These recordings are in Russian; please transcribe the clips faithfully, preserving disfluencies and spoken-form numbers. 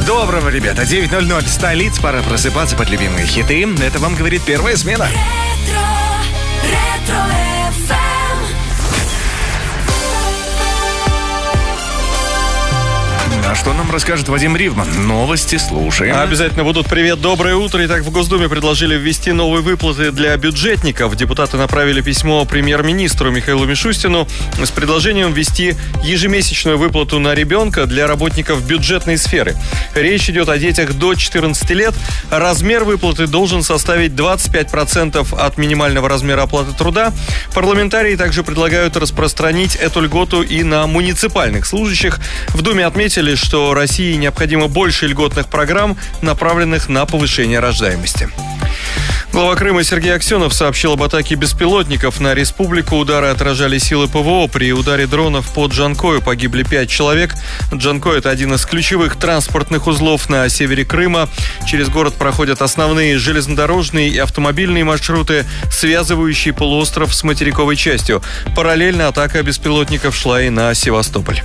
Доброго, ребята. девять ноль ноль, столица. Пора просыпаться под любимые хиты. Это вам говорит первая смена. Ретро, ретро эф эм. А что нам расскажет Вадим Ривман? Новости слушаем. Обязательно будут. Привет, доброе утро. Итак, в Госдуме предложили ввести новые выплаты для бюджетников. Депутаты направили письмо премьер-министру Михаилу Мишустину с предложением ввести ежемесячную выплату на ребенка для работников бюджетной сферы. Речь идет о детях до четырнадцати лет. Размер выплаты должен составить двадцать пять процентов от минимального размера оплаты труда. Парламентарии также предлагают распространить эту льготу и на муниципальных служащих. В Думе отметили, что России необходимо больше льготных программ, направленных на повышение рождаемости. Глава Крыма Сергей Аксенов сообщил об атаке беспилотников на республику. Удары отражали силы ПВО. При ударе дронов под Джанкою погибли пять человек. Джанкой – это один из ключевых транспортных узлов на севере Крыма. Через город проходят основные железнодорожные и автомобильные маршруты, связывающие полуостров с материковой частью. Параллельно атака беспилотников шла и на Севастополь.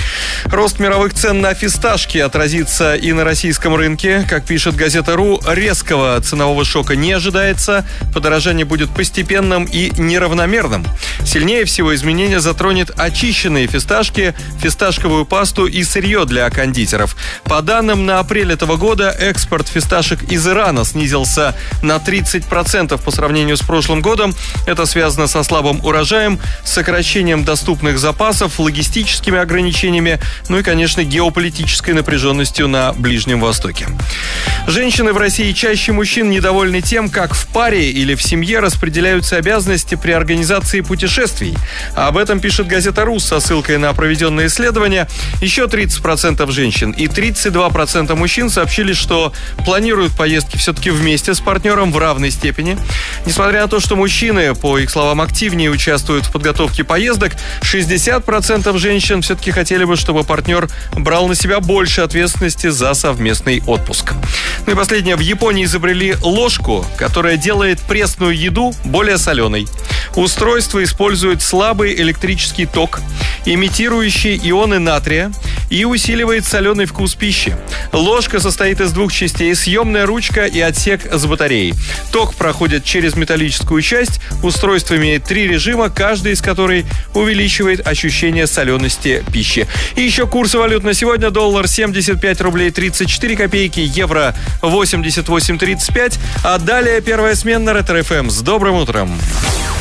Рост мировых цен на фисташки отразится и на российском рынке. Как пишет газета РУ, резкого ценового шока не ожидается. Подорожание будет постепенным и неравномерным. Сильнее всего изменения затронет очищенные фисташки, фисташковую пасту и сырье для кондитеров. По данным на апрель этого года, экспорт фисташек из Ирана снизился на тридцать процентов по сравнению с прошлым годом. Это связано со слабым урожаем, сокращением доступных запасов, логистическими ограничениями, ну и, конечно, геополитической напряженностью на Ближнем Востоке. Женщины в России чаще мужчин недовольны тем, как в паре или в семье распределяются обязанности при организации путешествий. Об этом пишет газета РУ со ссылкой на проведенное исследование. Еще тридцать процентов женщин и тридцать два процента мужчин сообщили, что планируют поездки все-таки вместе с партнером в равной степени. Несмотря на то, что мужчины, по их словам, активнее участвуют в подготовке поездок, шестьдесят процентов женщин все-таки хотели бы, чтобы партнер брал на себя больше ответственности за совместный отпуск. Ну и последнее. В Японии изобрели ложку, которая делает пресную еду более соленой. Устройство использует слабый электрический ток, имитирующий ионы натрия, и усиливает соленый вкус пищи. Ложка состоит из двух частей: съемная ручка и отсек с батареей. Ток проходит через металлическую часть. Устройство имеет три режима, каждый из которых увеличивает ощущение солености пищи. И еще курсы валют на сегодня. Доллар семьдесят пять рублей тридцать четыре копейки, евро восемьдесят восемь тридцать пять. А далее первая смена Ретро эф эм. С добрым утром!